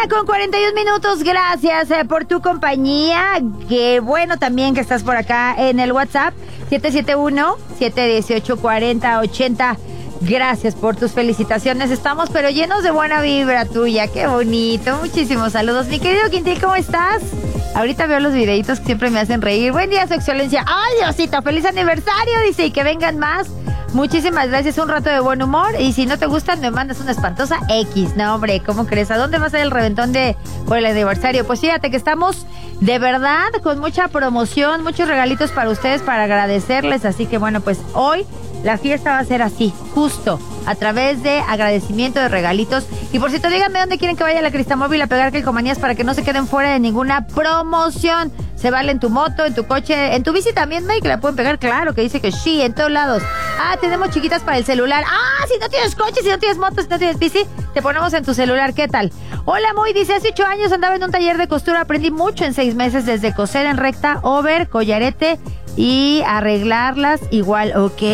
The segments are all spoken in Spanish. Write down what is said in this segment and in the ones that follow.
con 41 minutos. Gracias por tu compañía. Qué bueno también que estás por acá en el WhatsApp 771-718-4080. Gracias por tus felicitaciones. Estamos pero llenos de buena vibra tuya. Qué bonito. Muchísimos saludos. Mi querido Quintín, ¿cómo estás? Ahorita veo los videitos que siempre me hacen reír. Buen día, su excelencia. Ay, Diosito, feliz aniversario. Dice, y que vengan más. Muchísimas gracias, un rato de buen humor. Y si no te gustan, me mandas una espantosa X. No, hombre, ¿cómo crees? ¿A dónde va a ser el reventón por el aniversario? Pues fíjate que estamos de verdad con mucha promoción, muchos regalitos para ustedes, para agradecerles. Así que bueno, pues hoy la fiesta va a ser así, justo, a través de agradecimiento de regalitos. Y por cierto, díganme dónde quieren que vaya la Cristamóvil a pegar calcomanías para que no se queden fuera de ninguna promoción. Se vale en tu moto, en tu coche, en tu bici también, Mike, la pueden pegar, claro, que dice que sí, en todos lados. Ah, tenemos chiquitas para el celular. Ah, si no tienes coche, si no tienes moto, si no tienes bici, te ponemos en tu celular, ¿qué tal? Hola, Muy, dice, hace 8 años andaba en un taller de costura, aprendí mucho en 6 meses, desde coser en recta, over, collarete y arreglarlas igual, ok.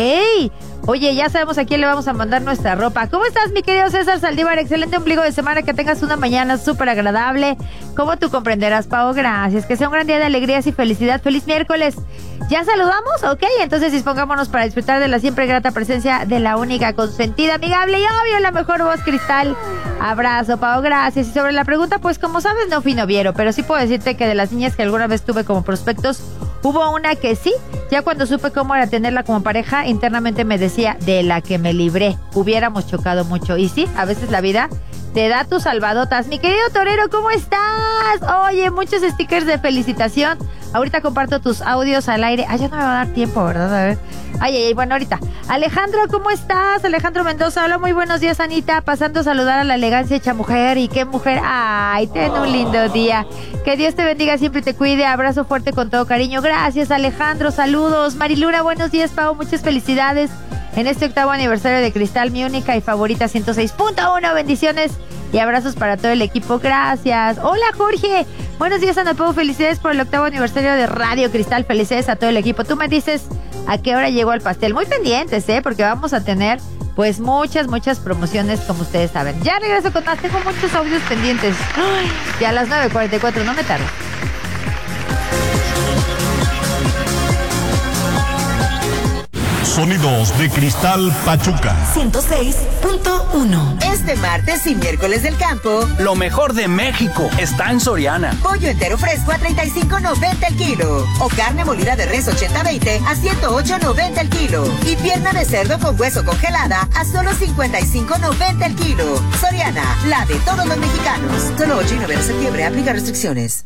Oye, ya sabemos a quién le vamos a mandar nuestra ropa. ¿Cómo estás, mi querido César Saldívar? Excelente ombligo de semana, que tengas una mañana súper agradable. Como tú comprenderás, Pau, gracias. Que sea un gran día de alegrías y felicidad. ¡Feliz miércoles! ¿Ya saludamos? Ok, entonces dispongámonos para disfrutar de la siempre grata presencia de la única consentida, amigable y obvio, la mejor voz cristal. Abrazo, Pau, gracias. Y sobre la pregunta, pues como sabes, no fui noviero, pero sí puedo decirte que de las niñas que alguna vez tuve como prospectos, hubo una que sí. Ya cuando supe cómo era tenerla como pareja, internamente me decía, de la que me libré, hubiéramos chocado mucho. Y sí, a veces la vida te da tus salvadotas. Mi querido torero, ¿cómo estás? Oye, muchos stickers de felicitación. Ahorita comparto tus audios al aire. Ya no me va a dar tiempo, ¿verdad? A ver. Ay, bueno, ahorita. Alejandro, ¿cómo estás? Alejandro Mendoza, hola, muy buenos días, Anita. Pasando a saludar a la elegancia hecha mujer. ¿Y qué mujer? Ay, ten un lindo día. Que Dios te bendiga, siempre te cuide. Abrazo fuerte con todo cariño. Gracias, Alejandro. Saludos. Mariluna, buenos días, Pau. Muchas felicidades en este 8º aniversario de Cristal, mi única y favorita 106.1. Bendiciones y abrazos para todo el equipo. Gracias. Hola, Jorge. Buenos días, Ana Pau. Felicidades por el 8º aniversario de Radio Cristal. Felicidades a todo el equipo. Tú me dices a qué hora llegó el pastel. Muy pendientes, porque vamos a tener pues muchas promociones, como ustedes saben. Ya regreso con más. Tengo muchos audios pendientes. Ay, ya a las 9:44, no me tardo. Sonidos de Cristal Pachuca 106.1. Este martes y miércoles del campo, lo mejor de México está en Soriana. Pollo entero fresco a $35.90 el kilo. O carne molida de res 80-20 a $108.90 el kilo. Y pierna de cerdo con hueso congelada a solo $55.90 el kilo. Soriana, la de todos los mexicanos. Solo 8 y 9 de septiembre. Aplica restricciones.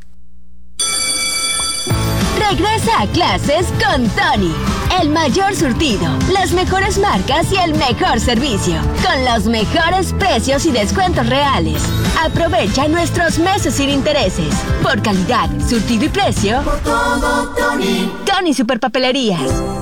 Regresa a clases con Tony. El mayor surtido, las mejores marcas y el mejor servicio. Con los mejores precios y descuentos reales. Aprovecha nuestros meses sin intereses. Por calidad, surtido y precio. Por todo, Tony. Tony Superpapelerías.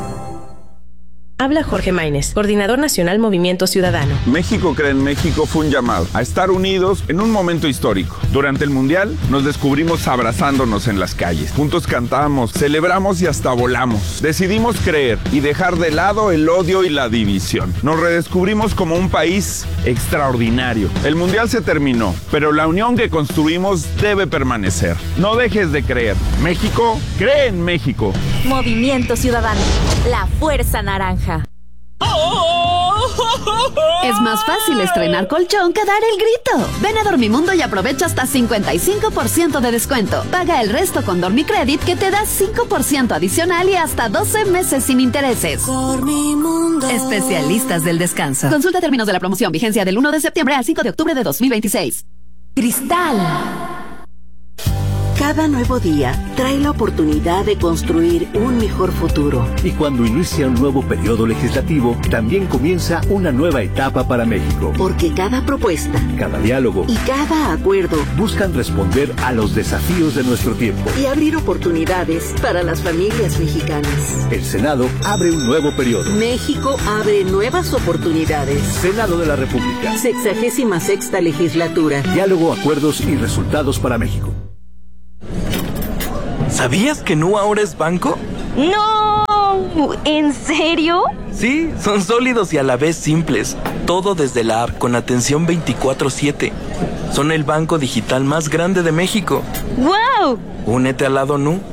Habla Jorge Maínez, Coordinador Nacional Movimiento Ciudadano. México Cree en México fue un llamado a estar unidos en un momento histórico. Durante el Mundial nos descubrimos abrazándonos en las calles. Juntos cantamos, celebramos y hasta volamos. Decidimos creer y dejar de lado el odio y la división. Nos redescubrimos como un país extraordinario. El Mundial se terminó, pero la unión que construimos debe permanecer. No dejes de creer. México cree en México. Movimiento Ciudadano, la fuerza naranja. Es más fácil estrenar colchón que dar el grito. Ven a Dormimundo y aprovecha hasta 55% de descuento. Paga el resto con Dormicredit, que te da 5% adicional y hasta 12 meses sin intereses. Dormimundo. Especialistas del descanso. Consulta términos de la promoción. Vigencia del 1 de septiembre al 5 de octubre de 2026. Cristal. Cada nuevo día trae la oportunidad de construir un mejor futuro. Y cuando inicia un nuevo periodo legislativo, también comienza una nueva etapa para México. Porque cada propuesta, cada diálogo y cada acuerdo buscan responder a los desafíos de nuestro tiempo y abrir oportunidades para las familias mexicanas. El Senado abre un nuevo periodo. México abre nuevas oportunidades. Senado de la República. 66ª legislatura. Diálogo, acuerdos y resultados para México. ¿Sabías que Nu ahora es banco? ¡No! ¿En serio? Sí, son sólidos y a la vez simples. Todo desde la app con atención 24/7. Son el banco digital más grande de México. ¡Wow! Únete al lado Nu.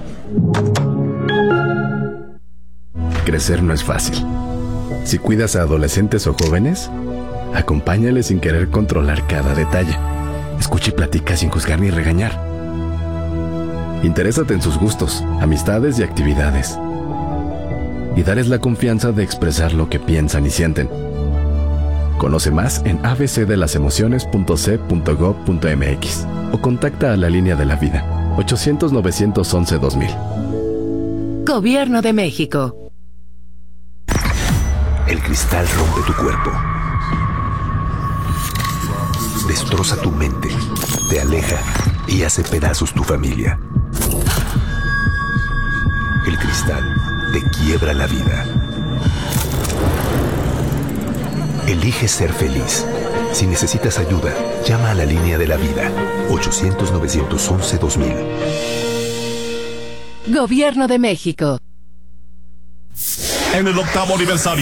Crecer no es fácil. Si cuidas a adolescentes o jóvenes, acompáñales sin querer controlar cada detalle. Escucha y platica sin juzgar ni regañar. Interésate en sus gustos, amistades y actividades. Y darles la confianza de expresar lo que piensan y sienten. Conoce más en abcdelasemociones.c.gov.mx o contacta a la Línea de la Vida, 800-911-2000. Gobierno de México. El cristal rompe tu cuerpo. Destroza tu mente, te aleja y hace pedazos tu familia. El cristal te quiebra la vida. Elige ser feliz. Si necesitas ayuda, llama a la Línea de la Vida, 800-911-2000. Gobierno de México. En el 8º aniversario